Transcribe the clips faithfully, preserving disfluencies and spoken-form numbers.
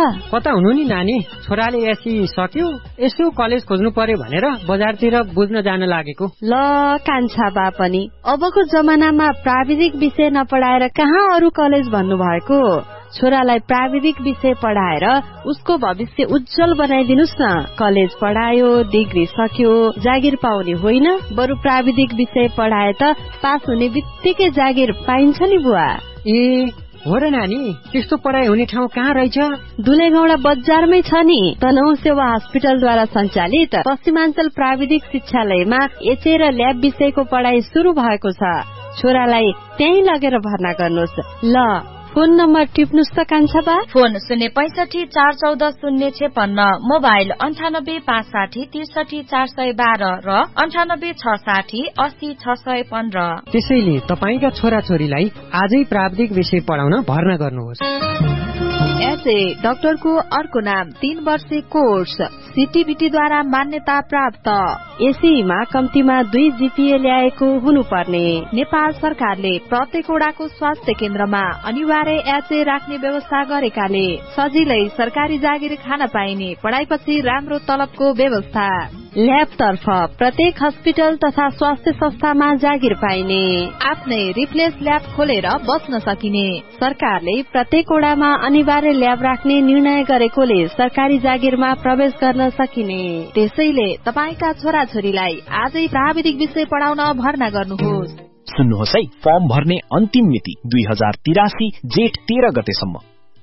कता हुनु नि नानी? छोराले एससी सक्यो, यसो कलेज खोज्नु पर्यो भनेर बजारतिर बुझ्न जान लागेको। ल कान्छा बा पनि अबको जमानामा प्राविधिक विषय नपढाएर कहाँ अरू कलेज भन्नु भएको? छोरालाई प्राविधिक विषय पढाएर उसको भविष्य उज्जवल बनाइदिनुस् न। कलेज पढायो, डिग्री सक्यो, जागिर पाउने होइन, बरु प्राविधिक विषय पढाए त पास हुने बित्तिकै जागिर पाइन्छ नि बुवा। ए हो र नानी, त्यस्तो पढाइ हुने ठाउँ कहाँ रहेछ? दुलेगौडा बजारमै छ नि। तनहु सेवा हस्पिटलद्वारा सञ्चालित पश्चिमाञ्चल प्राविधिक शिक्षालयमा एचए र ल्याब विषयको पढाइ शुरू भएको छ। छोरालाई त्यही लगेर भर्ना गर्नुहोस्। ल फोन नम्बर टिप्नुस् त कान्छा बा। फोन शून्य पैंसठी चार चौध शून्य छेपन्न, मोबाइल अन्ठानब्बे पाँच साठी त्रिसठी चार सय बाह्र र अन्ठानब्बे छ साठी अस्सी छ सय पन्ध्र। त्यसैले तपाईँका छोराछोरीलाई आजै प्राविधिक विषय पढाउन भर्ना गर्नुहोस्। एसए डाक्टरको अर्को नाम तीन वर्षे कोर्स, सीटीबीटीद्वारा मान्यता प्राप्त। एसीमा कम्तीमा दुई जीपीए ल्याएको हुनुपर्ने। नेपाल सरकारले प्रत्येक वडाको स्वास्थ्य केन्द्रमा अनिवार्य एचए राख्ने व्यवस्था गरेकाले सजिलै सरकारी जागिर खान पाइने, पढाइपछि राम्रो तलबको व्यवस्था। ल्याब तर्फ प्रत्येक हस्पिटल तथा स्वास्थ्य संस्थामा जागिर पाइने, आफ्नै रिप्लेस ल्याब खोलेर बस्न सकिने। सरकारले प्रत्येक वडामा अनिवार्य ल्याब राख्ने निर्णय गरेकोले सरकारी जागिरमा प्रवेश गर्न सकिने। त्यसैले तपाईका छोराछोरीलाई आजै प्राविधिक विषय पढाउन भर्ना गर्नुहोस्। सुन्नुहोस् है, फर्म भर्ने अन्तिम मिति दुई हजार तिरासी जेठ तेह्र गतेसम्म।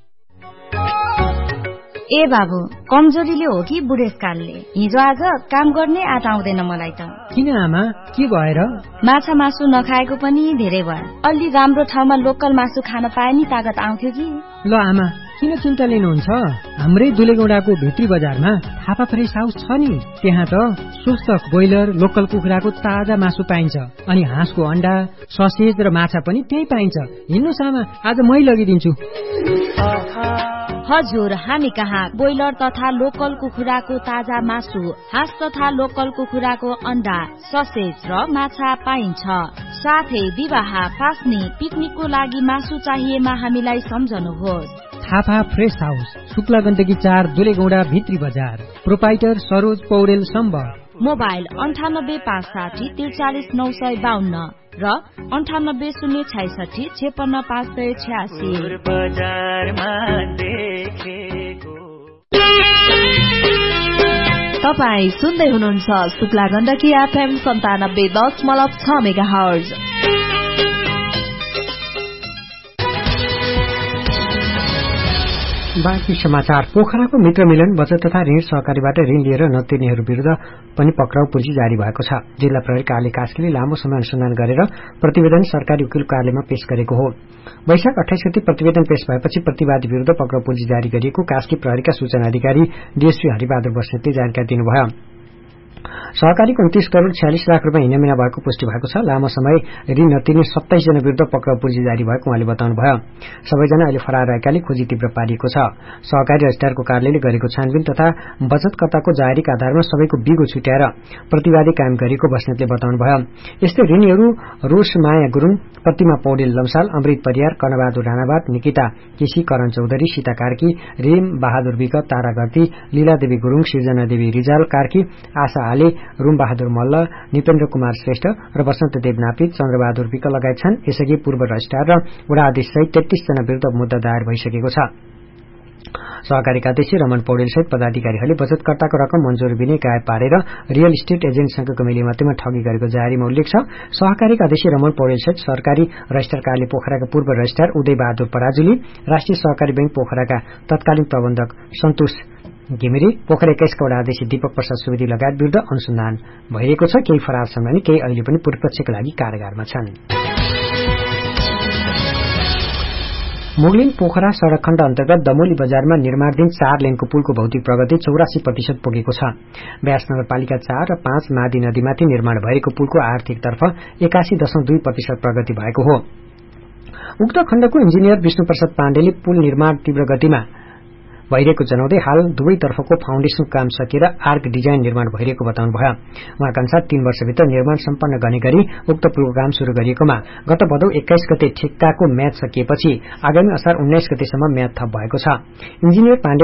ए बाबु, कमजोरीले हो कि बुढेसकालले? हिजो आज काम गर्ने आँट आउँदैन मलाई त। किन आमा, के भएर? माछा मासु नखाएको पनि धेरै भयो। अलि राम्रो ठाउँमा लोकल मासु खान पाए नि तागत आउँथ्यो कि। ल आमा, किन चिन्ता लिनुहुन्छ? हाम्रै दुलेगौडाको भित्री बजारमा थापा फ्रेस हाउस छ नि। त्यहाँ त स्वस्थ ब्रोइलर लोकल कुखुराको ताजा मासु पाइन्छ, अनि हाँसको अण्डा, ससेज र माछा पनि त्यही पाइन्छ। हिँड्नुहोस् आमा, आज मै लगिदिन्छु। हजुर, हामी कहाँ ब्रोइलर तथा लोकल कुखुराको ताजा मासु, हाँस तथा लोकल कुखुराको अण्डा, ससेज र माछा पाइन्छ। साथै विवाह, पास्ने, पिकनिकको लागि मासु चाहिएमा हामीलाई सम्झनुहोस्। थापा फ्रेस हाउस, शुक्ला गण्डकी चार, दुलेगौडा भित्री बजार। प्रोपाइटर सरोज पौडेल सम्बर। मोबाइल अन्ठानब्बे पाँच साठी त्रिचालिस नौ सय बाहन्न र अन्ठानब्बे शून्य छैसठी छेपन्न पाँच सय छ्यासी। तपाई सुन्दै हुनुहुन्छ शुक्ला गण्डकी एफएम सन्तानब्बे दशमलव छ मेगा हर्ज। बाँकी समाचार। पोखराको मित्र मिलन बचत तथा ऋण सहकारीबाट ऋण लिएर नतिर्नेहरू विरुद्ध पनि पक्राउ पुँजी जारी भएको छ। जिल्ला प्रहरी कार्यालय कास्कीले लामो समय अनुसन्धान गरेर प्रतिवेदन सरकारी वकिल कार्यालयमा पेश गरेको हो। वैशाख अठाइस गते प्रतिवेदन पेश भएपछि प्रतिवादी विरुद्ध पक्राउ पुँजी जारी गरिएको कास्की प्रहरीका सूचना अधिकारी डीएसपी हरिबहादुर बस्नेतले जानकारी दिनुभयो। सहकारीको उन्तीस करोड़ छ्यालिस लाख रुपियाँ हिनामिना भएको पुष्टि भएको छ। लामो समय ऋण नतिर्ने सत्ताइस जना विरुद्ध पक्राउ पुँजी जारी भएको उहाँले बताउनुभयो। सबैजना अहिले फरार रहेकाले खोजी तीव्र पारिएको छ। सहकारी रजिस्ट्रारको कार्यालयले गरेको छानबिन तथा बचतकर्ताको जाहेरीका आधारमा सबैको बिगो छुट्याएर प्रतिवादी कायम गरेको बस्नेतले बताउनुभयो। यस्तै ऋणीहरू रोषमाया गुरुङ, प्रतिमा पौडेल लम्साल, अमृत परियार, कर्णबहादुर राणावाट, निकिता केसी, करण चौधरी, सीता कार्की, रेम बहादुर विक, तारा गर्ती, लीलादेवी गुरुङ, सृजना देवी रिजाल कार्की, आशा आले, रूम बहादुर मल्ल, निपेन्द्र कुमार श्रेष्ठ र वसन्त देव नापित, चन्द्रबहादुर विक लगायत छन्। यसअघि पूर्व रजिस्ट्रार र वडा अध्यक्ष सहित तेत्तीस जना विरुद्ध मुद्दा दायर भइसकेको छ। सहकारीका अध्यक्ष रमन पौडेल सहित पदाधिकारीहरूले बचतकर्ताको रकम मञ्जुरी बिनै गायब पारेर रियल इस्टेट एजेन्टसँगको मिलीमतीमा ठगी गरेको जारीमा उल्लेख छ। सहकारीका अध्यक्ष रमन पौडेल सहित सरकारी रजिस्ट्रार कार्यालय पोखराका पूर्व रजिस्ट्रार उदय बहादुर पराजुली, राष्ट्रिय सहकारी बैंक पोखराका तत्कालीन प्रबन्धक सन्तोष घिमिरे, पोखरा एक्काइसका वडा अध्यक्ष दीपक प्रसाद सुवेदी लगायत विरुद्ध अनुसन्धान भइरहेको छ। केही फरार छन् भने केही अहिले पनि पूर्वपक्षका लागि कारागारमा छन्। मुगलिन पोखरा सड़क खण्ड अन्तर्गत दमोली बजारमा निर्माणाधीन चार लेनको पुलको भौतिक प्रगति चौरासी प्रतिशत पुगेको छ। व्यास नगरपालिका चार र पाँच मादी नदीमाथि निर्माण भएको पुलको आर्थिक तर्फ एकासी दशमलव दुई प्रतिशत प्रगति भएको हो। उक्त खण्डको इन्जिनियर विष्णु प्रसाद पाण्डेले पुल निर्माण तीव्र गतिमा भइरहेको जनाउँदै हाल दुवैतर्फको फाउन्डेसन काम सकिएर आर्क डिजाइन निर्माण भइरहेको बताउनुभयो। उहाँका अनुसार तीन वर्षभित्र निर्माण सम्पन्न गर्ने गरी उक्त पुलको काम शुरू गरिएकोमा गत भदौ एक्काइस गते ठेक्काको म्याद सकिएपछि आगामी असार उन्नाइस गतेसम्म म्याद थप भएको छ। इन्जिनियर पाण्डे